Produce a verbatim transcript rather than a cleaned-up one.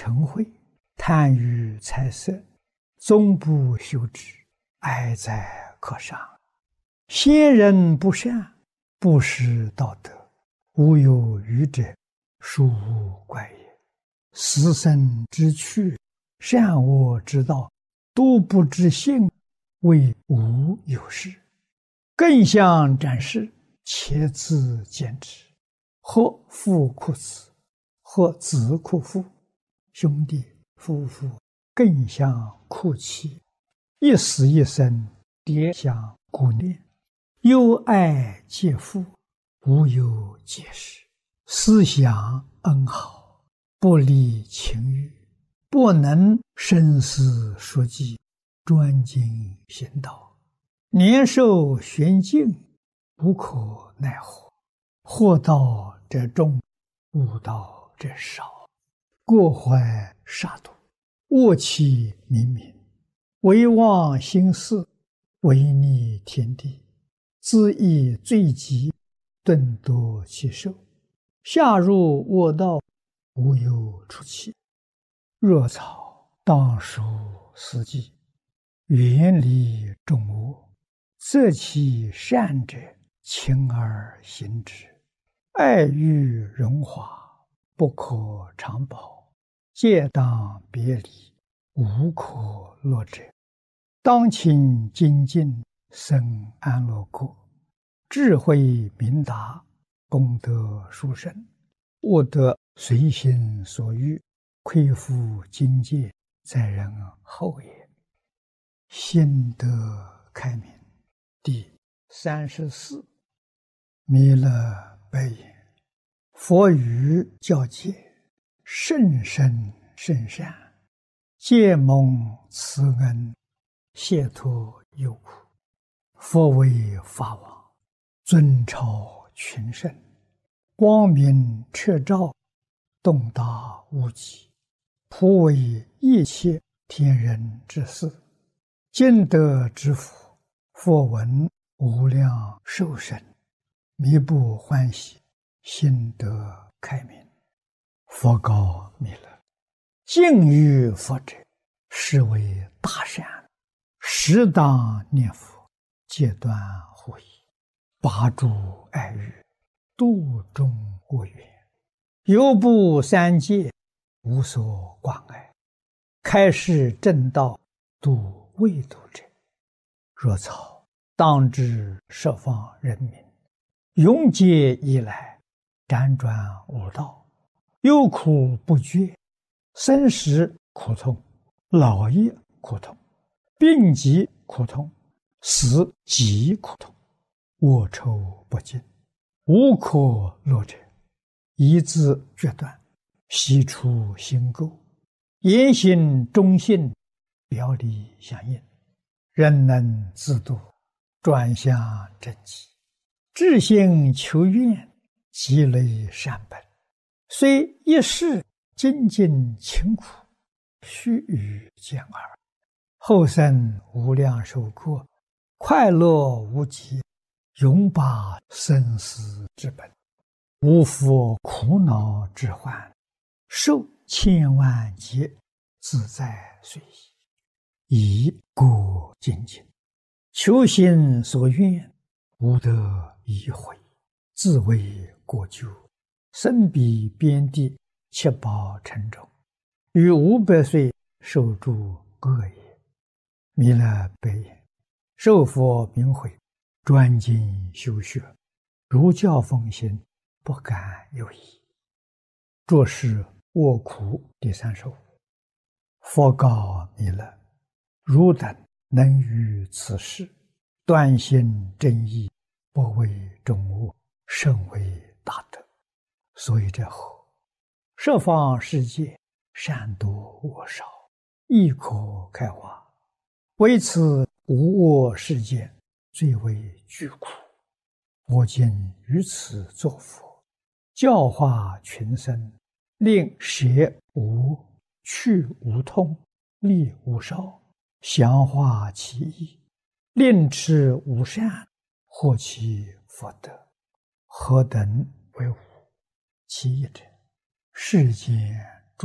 嗔恚，贪欲财色，终不修止，哀哉可伤！先人不善，不识道德，无有余者，殊无怪也。死生之趣，善恶之道，都不知性，谓无有事。更相展示，且自见之。或父哭子，或子哭父，兄弟夫妇更相哭泣，一死一生，迭相顾念，忧爱皆父，无有解释。思想恩好，不离情欲，不能深思熟记，专精行道，年寿玄静，无可奈何。惑道者众，悟道者少。过怀杀戮，恶气冥冥，唯妄心事，违逆天地，自益罪极，顿夺其寿。下入恶道，无有出期。若草当属四季，远离众恶，择其善者，勤而行之。爱欲荣华，不可长保，戒当别离，无可乐者。当勤精进，生安乐国，智慧明达，功德殊胜，悟得随心所欲，亏负境界，在人后也。心得开明。第三十四，弥勒白言：佛语教戒，甚深甚善，皆蒙慈恩，解脱忧苦。佛为法王，尊超群圣，光明彻照，洞达无极，普为一切天人之事。今得之福，佛闻无量寿生，弥不欢喜，心得开明。佛告弥勒：敬于佛者，是为大善，适当念佛，戒断护疑，拔诸爱欲，度众恶缘，犹不三界，无所挂碍，开示正道，度未度者。若草当知十方人民，永劫以来，辗转无道，忧苦不绝，生时苦痛，老也苦痛，病疾苦痛，死极苦痛，恶臭不尽，无可乐者。一字决断，悉出心垢，言行忠信，表里相应，人能自度，转向正极，至心求愿，积累善本，虽一世精进勤苦，须臾见耳，后生无量寿过，快乐无极，永拔生死之本，无复苦恼之患，受千万劫，自在随意，以过精进，求心所愿，无得已悔，自为过咎，身彼边地，七宝沉重，于五百岁受诸恶也。弥勒白言：受佛名诲，专精修学，如教奉行，不敢有疑。作是卧苦第三十五。佛告弥勒：汝等能于此事，断心正义，不为众恶，甚为大德。所以者何？十方世界，善多恶少，亦可开化。为此无恶世界，最为巨苦。我今于此作佛，教化群生，令舍无、去无痛，利无少，详化其意，令持无善，获其福德。何等为无？其一者，世间